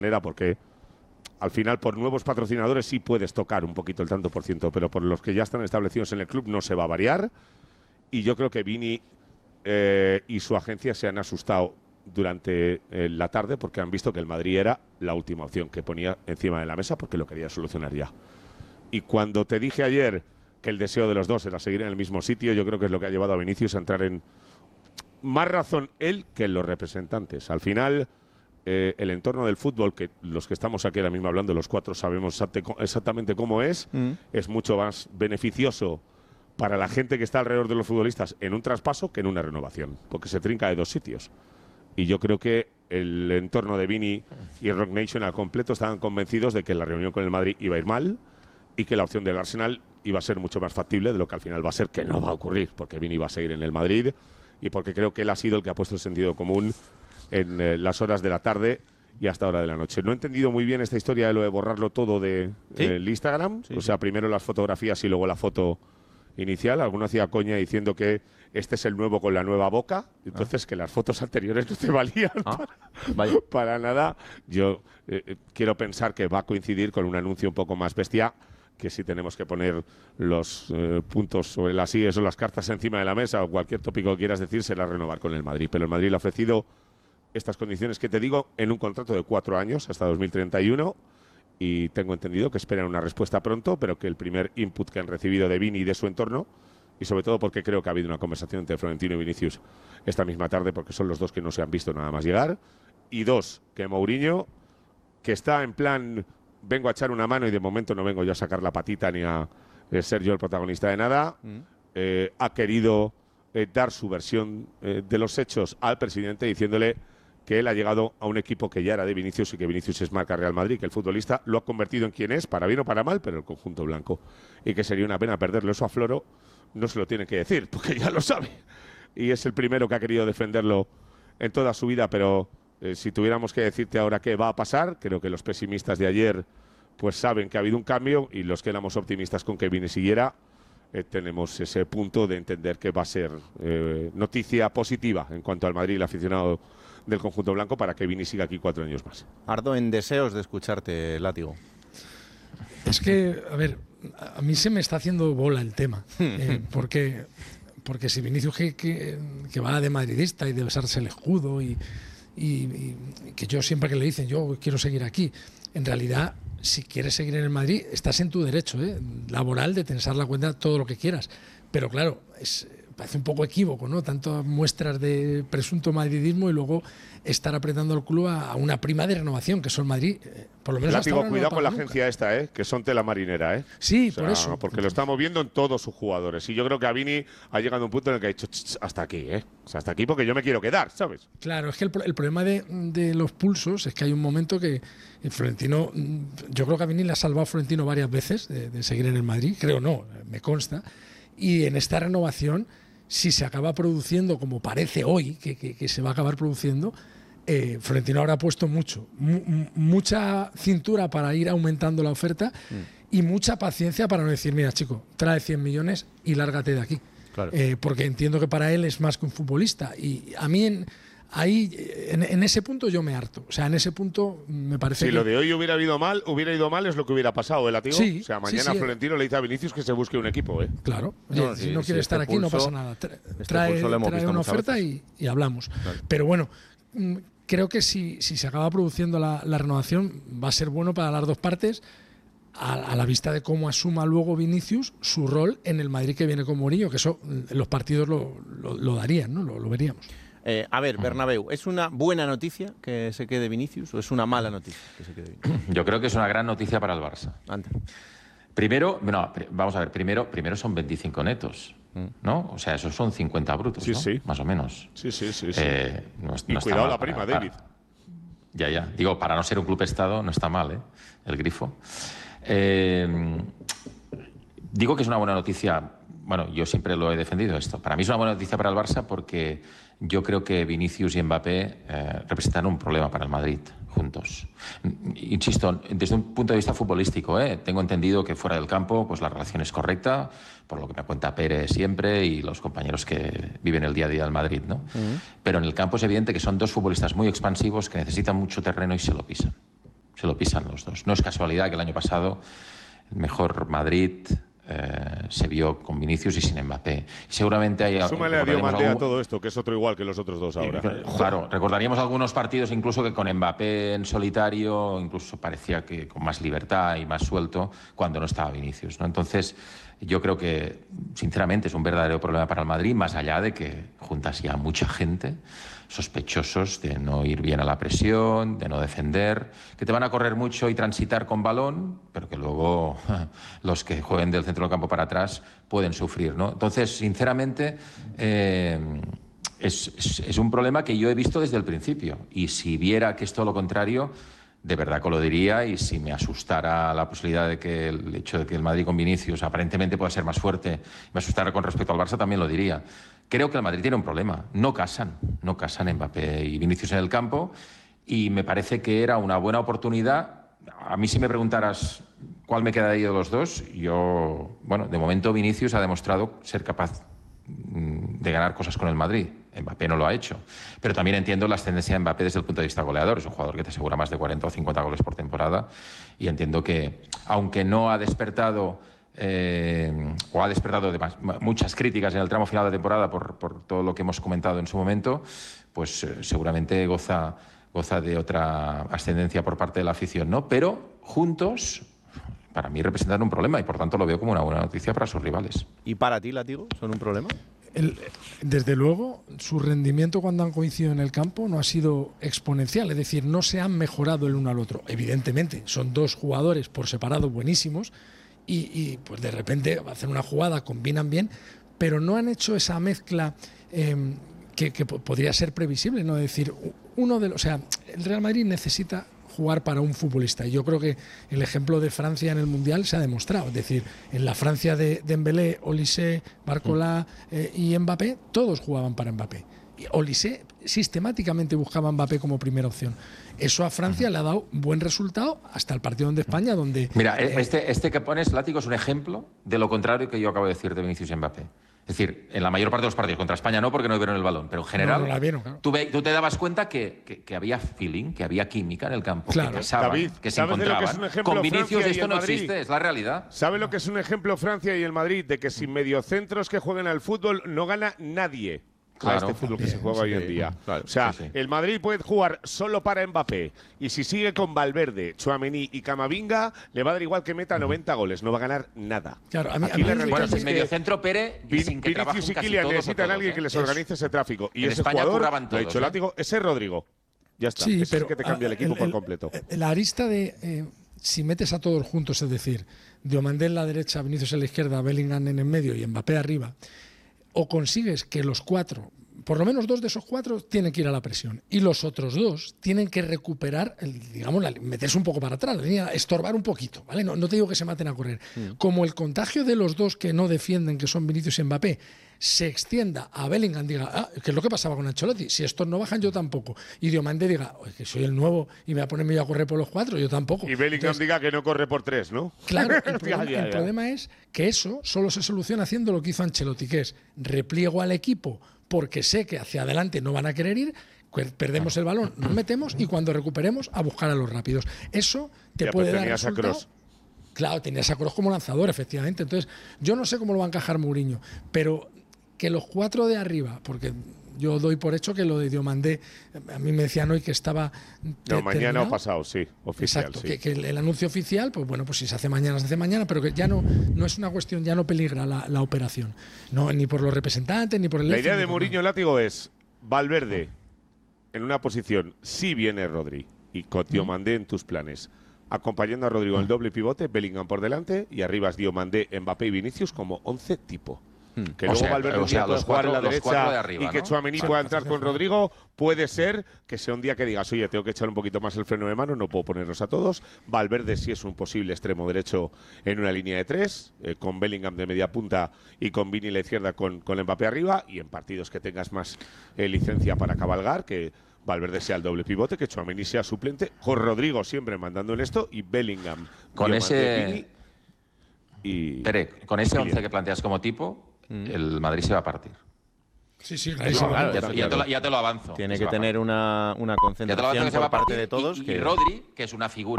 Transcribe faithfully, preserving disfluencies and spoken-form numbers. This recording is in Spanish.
manera, porque al final por nuevos patrocinadores sí puedes tocar un poquito el tanto por ciento, pero por los que ya están establecidos en el club no se va a variar. Y yo creo que Vini eh, y su agencia se han asustado durante eh, la tarde porque han visto que el Madrid era la última opción que ponía encima de la mesa porque lo quería solucionar ya. Y cuando te dije ayer que el deseo de los dos era seguir en el mismo sitio, yo creo que es lo que ha llevado a Vinicius a entrar en más razón él que los representantes. Al final, eh, el entorno del fútbol, que los que estamos aquí ahora mismo hablando, los cuatro sabemos exactamente cómo es, mm. es mucho más beneficioso para la gente que está alrededor de los futbolistas en un traspaso que en una renovación, porque se trinca de dos sitios. Y yo creo que el entorno de Vini y Rock Nation al completo estaban convencidos de que la reunión con el Madrid iba a ir mal y que la opción del Arsenal iba a ser mucho más factible de lo que al final va a ser, que no va a ocurrir, porque Vini va a seguir en el Madrid y porque creo que él ha sido el que ha puesto el sentido común en eh, las horas de la tarde y hasta hora de la noche. No he entendido muy bien esta historia de lo de borrarlo todo de, ¿Sí? del Instagram, sí, o sea, primero las fotografías y luego la foto inicial. Alguno hacía coña diciendo que este es el nuevo con la nueva boca, entonces ah. que las fotos anteriores no te valían ah, para, para nada. Yo eh, quiero pensar que va a coincidir con un anuncio un poco más bestia, que si tenemos que poner los eh, puntos sobre las íes o las cartas encima de la mesa o cualquier tópico que quieras decir, será renovar con el Madrid. Pero el Madrid le ha ofrecido estas condiciones que te digo en un contrato de cuatro años hasta dos mil treinta y uno y tengo entendido que esperan una respuesta pronto, pero que el primer input que han recibido de Vini y de su entorno, y sobre todo porque creo que ha habido una conversación entre Florentino y Vinicius esta misma tarde, porque son los dos que no se han visto nada más llegar, y dos, que Mourinho, que está en plan vengo a echar una mano y de momento no vengo yo a sacar la patita ni a eh, ser yo el protagonista de nada, mm. eh, ha querido eh, dar su versión eh, de los hechos al presidente diciéndole que él ha llegado a un equipo que ya era de Vinicius y que Vinicius es marca Real Madrid, que el futbolista lo ha convertido en quien es, para bien o para mal, pero el conjunto blanco. Y que sería una pena perderlo. Eso a Floro no se lo tiene que decir, porque ya lo sabe. Y es el primero que ha querido defenderlo en toda su vida, pero eh, si tuviéramos que decirte ahora qué va a pasar, creo que los pesimistas de ayer pues saben que ha habido un cambio y los que éramos optimistas con que Vini siguiera, eh, tenemos ese punto de entender que va a ser eh, noticia positiva en cuanto al Madrid y el aficionado del conjunto blanco para que Vini siga aquí cuatro años más. Ardo, en deseos de escucharte, Látigo. Es que, a ver, a mí se me está haciendo bola el tema, eh, porque, porque si Vinicius que, que, que va de madridista y de besarse el escudo y, y, y que yo siempre que le dicen yo quiero seguir aquí, en realidad si quieres seguir en el Madrid estás en tu derecho ¿eh? laboral de tensar la cuenta todo lo que quieras, pero claro, es... parece un poco equívoco, ¿no? Tantas muestras de presunto madridismo y luego estar apretando el club a una prima de renovación, que son Madrid, eh, por lo menos hasta ahora no cuidado con la nunca. agencia esta, ¿eh? Que son tela marinera, ¿eh? Sí, o sea, por eso. Porque lo estamos viendo en todos sus jugadores. Y yo creo que a Vini ha llegado a un punto en el que ha dicho hasta aquí, ¿eh? O sea, hasta aquí porque yo me quiero quedar, ¿sabes? Claro, es que el, el problema de, de los pulsos es que hay un momento que el Florentino, yo creo que a Vini le ha salvado a Florentino varias veces de, de seguir en el Madrid, creo no, me consta. Y en esta renovación, si se acaba produciendo, como parece hoy, que, que, que se va a acabar produciendo, eh, Florentino habrá puesto mucho, mu mucha cintura para ir aumentando la oferta mm. y mucha paciencia para no decir, mira chico, trae cien millones y lárgate de aquí. Claro. Eh, porque entiendo que para él es más que un futbolista. Y a mí en, ahí, en, en ese punto yo me harto. O sea, en ese punto me parece Si que… lo de hoy hubiera ido mal, hubiera ido mal es lo que hubiera pasado, ¿eh, Látigo? Sí, o sea, mañana sí, sí, Florentino le dice a Vinicius que se busque un equipo, ¿eh? Claro. No, Oye, si, si no si quiere este estar aquí pulso, no pasa nada. Tra este trae trae una oferta y, y hablamos. Claro. Pero bueno, creo que si, si se acaba produciendo la, la renovación va a ser bueno para las dos partes a, a la vista de cómo asuma luego Vinicius su rol en el Madrid que viene con Mourinho, que eso en los partidos lo, lo, lo darían, ¿no? Lo, lo veríamos. Eh, a ver, Bernabéu, ¿es una buena noticia que se quede Vinicius o es una mala noticia que se quede Vinicius? Yo creo que es una gran noticia para el Barça. Anda. Primero, no, vamos a ver, primero, primero son veinticinco netos, ¿no? O sea, esos son cincuenta brutos, sí, ¿no? Sí, más o menos. Sí, sí, sí. sí. Eh, no, y no cuidado la para, prima, para, David. Ya, ya. Digo, para no ser un club estado no está mal, ¿eh? El grifo. Eh, digo que es una buena noticia. Bueno, yo siempre lo he defendido esto. Para mí es una buena noticia para el Barça porque yo creo que Vinicius y Mbappé eh, representan un problema para el Madrid juntos. Insisto, desde un punto de vista futbolístico, ¿eh? Tengo entendido que fuera del campo pues la relación es correcta, por lo que me cuenta Pérez siempre y los compañeros que viven el día a día del Madrid, ¿no? Uh-huh. Pero en el campo es evidente que son dos futbolistas muy expansivos que necesitan mucho terreno y se lo pisan. se lo pisan los dos. No es casualidad que el año pasado el mejor Madrid eh, se vio con Vinicius y sin Mbappé. Seguramente hay... Súmale a Diomandé a todo esto, que es otro igual que los otros dos ahora. Claro, recordaríamos algunos partidos incluso que con Mbappé en solitario incluso parecía que con más libertad y más suelto cuando no estaba Vinicius, ¿no? Entonces, yo creo que, sinceramente, es un verdadero problema para el Madrid, más allá de que juntas ya mucha gente sospechosos de no ir bien a la presión, de no defender, que te van a correr mucho y transitar con balón, pero que luego los que jueguen del centro del campo para atrás pueden sufrir, ¿no? Entonces, sinceramente, eh, es, es, es un problema que yo he visto desde el principio. Y si viera que es todo lo contrario, de verdad que lo diría, y si me asustara la posibilidad de que el hecho de que el Madrid con Vinicius aparentemente pueda ser más fuerte, me asustara con respecto al Barça, también lo diría. Creo que el Madrid tiene un problema. No casan, no casan Mbappé y Vinicius en el campo, y me parece que era una buena oportunidad. A mí, si me preguntaras cuál me quedaría de los dos, yo, bueno, de momento Vinicius ha demostrado ser capaz de ganar cosas con el Madrid. Mbappé no lo ha hecho. Pero también entiendo la ascendencia de Mbappé desde el punto de vista goleador. Es un jugador que te asegura más de cuarenta o cincuenta goles por temporada. Y entiendo que, aunque no ha despertado eh, o ha despertado de más, muchas críticas en el tramo final de temporada por, por todo lo que hemos comentado en su momento, pues eh, seguramente goza, goza de otra ascendencia por parte de la afición, ¿no? Pero juntos, para mí representan un problema, y por tanto lo veo como una buena noticia para sus rivales. ¿Y para ti, Látigo, son un problema? El, desde luego, su rendimiento cuando han coincidido en el campo no ha sido exponencial, es decir, no se han mejorado el uno al otro. Evidentemente, son dos jugadores por separado buenísimos y, y pues de repente hacen una jugada, combinan bien, pero no han hecho esa mezcla eh, que, que podría ser previsible, ¿no? Es decir, uno de los, o sea, el Real Madrid necesita jugar para un futbolista. Y yo creo que el ejemplo de Francia en el Mundial se ha demostrado. Es decir, en la Francia de Dembélé, Olise, Barcola eh, y Mbappé, todos jugaban para Mbappé. Y Olise sistemáticamente buscaba a Mbappé como primera opción. Eso a Francia le ha dado buen resultado hasta el partido de España, donde... Mira, eh, este, este que pones, Látigo, es un ejemplo de lo contrario que yo acabo de decir de Vinicius y Mbappé. Es decir, en la mayor parte de los partidos, contra España no, porque no vieron el balón, pero en general, no, no la vieron, claro. tú, ve, tú te dabas cuenta que, que, que había feeling, que había química en el campo, claro. que casaban, David, que se encontraban. Que es un ejemplo Con Vinicius Francia esto no Madrid? existe, es la realidad. ¿Sabe lo que es un ejemplo Francia y el Madrid? De que sin mediocentros que jueguen al fútbol no gana nadie. Claro, a este fútbol que se juega sí, hoy en día. Claro, o sea, sí, sí. el Madrid puede jugar solo para Mbappé, y si sigue con Valverde, Tchouaméni y Camavinga, le va a dar igual que meta noventa goles, no va a ganar nada. Claro, a mí, Aquí a mí la bueno, es sin mediocentro Pérez y sin que Vinicius y Kylian necesitan a alguien ¿eh? que les organice ese tráfico. Y en ese España jugador, todos, lo ha dicho ¿eh? Látigo, ese es Rodrigo. Ya está, sí, ese pero, es el que te cambia el equipo el, por el, completo. La arista de... Eh, si metes a todos juntos, es decir, Diomandé en la derecha, Vinicius en la izquierda, Bellingham en el medio y Mbappé arriba, o consigues que los cuatro, por lo menos dos de esos cuatro, tienen que ir a la presión, y los otros dos tienen que recuperar, el, digamos, la, meterse un poco para atrás, la línea, estorbar un poquito, ¿vale? No, no te digo que se maten a correr. Mm. Como el contagio de los dos que no defienden, que son Vinicius y Mbappé, se extienda a Bellingham, diga, ah, que es lo que pasaba con Ancelotti, si estos no bajan, yo tampoco. Y Diomandé diga, que soy el nuevo y me voy a ponerme yo a correr por los cuatro, yo tampoco. Y Bellingham Entonces, diga que no corre por tres, ¿no? Claro, el, problema, ya, ya, ya. el problema es que eso solo se soluciona haciendo lo que hizo Ancelotti, que es repliego al equipo porque sé que hacia adelante no van a querer ir, perdemos el balón, nos metemos y cuando recuperemos a buscar a los rápidos. Eso te ya, puede pues dar resultado. Claro, tenías a Kroos como lanzador, efectivamente. Entonces, yo no sé cómo lo va a encajar Mourinho, pero que los cuatro de arriba, porque yo doy por hecho que lo de Diomandé, a mí me decían hoy que estaba... No, mañana o pasado, sí, oficial. Exacto, sí. Que, que el, el anuncio oficial, pues bueno, pues si se hace mañana, se hace mañana, pero que ya no, no es una cuestión, ya no peligra la, la operación. No, ni por los representantes, ni por el... La idea de Mourinho, Látigo, es Valverde en una posición, si viene Rodri, y con Diomandé en tus planes, acompañando a Rodrigo en el doble pivote, Bellingham por delante, y arriba es Diomandé, Mbappé y Vinicius como once tipo. Que o luego sea, Valverde o sea, puede los jugar cuatro, en la los derecha de arriba, y que ¿no? Tchouaméni Sí, pueda entrar con Rodrigo. Puede ser que sea un día que digas, oye, tengo que echar un poquito más el freno de mano, no puedo ponerlos a todos. Valverde sí es un posible extremo derecho en una línea de tres, eh, con Bellingham de media punta y con Vini a la izquierda con, con Mbappé arriba, y en partidos que tengas más eh, licencia para cabalgar, que Valverde sea el doble pivote, que Tchouaméni sea suplente, con Rodrigo siempre mandando en esto y Bellingham. Con ese... Vini y... Pere, con ese once que planteas como tipo, el Madrid se va a partir. Sí, sí, claro, claro, ya, ya, te lo, ya te lo avanzo. Tiene que, que tener una, una concentración por parte de todos. Y, que... y Rodri, que es una figura